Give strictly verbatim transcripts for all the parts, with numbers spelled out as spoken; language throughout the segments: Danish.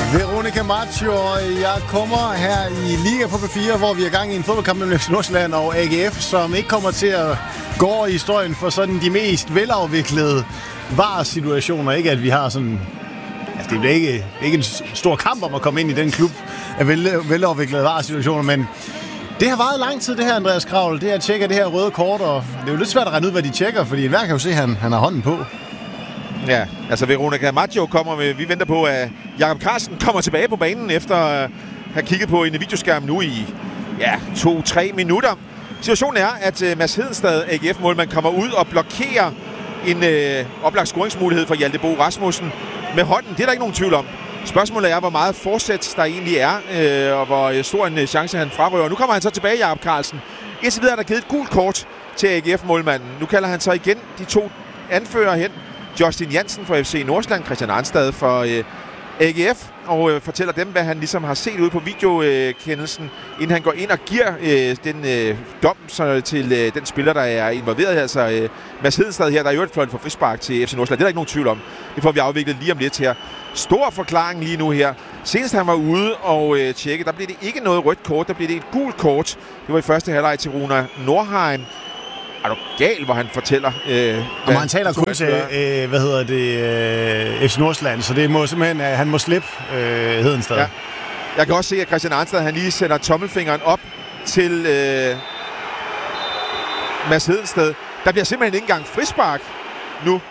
Veronica Maggio, jeg kommer her i Liga på P fire, hvor vi er i gang i en fodboldkamp mellem F C Nordsjælland og A G F, som ikke kommer til at gå over i historien for sådan de mest velafviklede V A R-situationer. Ikke at vi har sådan... Altså, det bliver ikke, ikke en stor kamp om at komme ind i den klub af vel, velafviklede V A R-situationer, men det har varet lang tid, det her, Andreas Kravl. Det her tjekker det her røde kort, og det er jo lidt svært at regne ud, hvad de tjekker, fordi enhver kan jo se, at han, han har hånden på. Ja, altså Veronica Maggio kommer med, vi venter på, at Jakob Carlsen kommer tilbage på banen, efter at have kigget på en videoskærm nu i, ja, to-tre minutter. Situationen er, at uh, Mads Hedenstad, A G F-målmand, kommer ud og blokerer en uh, oplagt scoringsmulighed for Hjalte Bo Rasmussen med hånden. Det er der ikke nogen tvivl om. Spørgsmålet er, hvor meget forsæt der egentlig er, øh, og hvor stor en chance han frarøver. Nu kommer han så tilbage, Jakob Carlsen. Indtil videre er der givet et gult kort til A G F-målmanden. Nu kalder han så igen de to anfører hen. Justin Jansen fra F C Nordsjælland, Christian Arnstad for øh, A G F, og øh, fortæller dem, hvad han ligesom har set ude på videokendelsen, øh, inden han går ind og giver øh, den øh, dom så, til øh, den spiller, der er involveret. Altså øh, Mads Hedenstad her, der er jo et fløjt for frispark til F C Nordsjælland. Det er der ikke nogen tvivl om. Det får vi afviklet lige om lidt her. Stor forklaring lige nu her. Senest han var ude og øh, tjekke, der blev det ikke noget rødt kort, der blev det et gult kort. Det var i første halvleg til Runa Nordheim. Er du gal, hvor han fortæller... Øh, og han taler kun til, øh, hvad hedder det, øh, F C Nordsjælland, så det må simpelthen, øh, han må slippe øh, Hedenstad. Ja. Jeg kan også se, at Christian Arnstad, han lige sætter tommelfingeren op til øh, Mads Hedenstad. Der bliver simpelthen ikke engang frispark nu.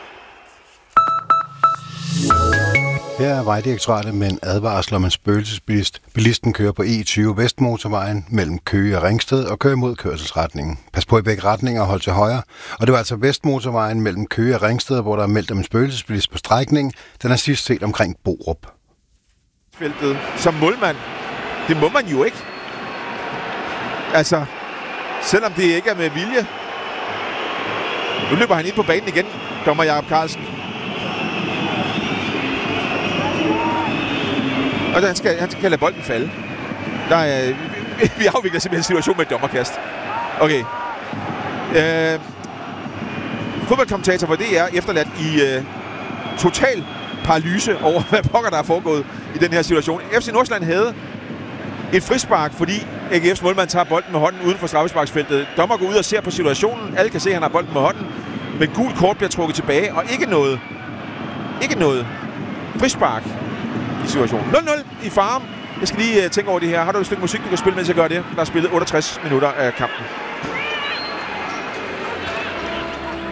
Her er Vejdirektoratet med en advarsel om en spøgelsesbilist. Bilisten kører på E tyve Vestmotorvejen mellem Køge og Ringsted og kører mod kørselsretningen. Pas på i begge retninger og hold til højre. Og det var altså Vestmotorvejen mellem Køge og Ringsted, hvor der er meldt om en spøgelsesbilist på strækningen. Den er sidst set omkring Borup. Feltet som målmand, det må man jo ikke. Altså, selvom det ikke er med vilje. Nu løber han ind på banen igen, dommer Jakob Carlsen. Og han skal, han skal lade bolden falde. Der er, vi afvikler simpelthen en situation med et dommerkast. Okay. Øh, fodboldkommentator for D R efterladt i øh, total paralyse over, hvad pokker der er foregået i den her situation. F C Nordsjælland havde et frispark, fordi A G F's målmand tager bolden med hånden uden for straffesparksfeltet. Dommer går ud og ser på situationen. Alle kan se, at han har bolden med hånden. Men gult kort bliver trukket tilbage, og ikke noget, ikke noget frispark i situationen. nul nul i Farum. Jeg skal lige uh, tænke over det her. Har du et stykke musik, du kan spille, mens jeg gør det? Der er spillet otteogtres minutter af kampen.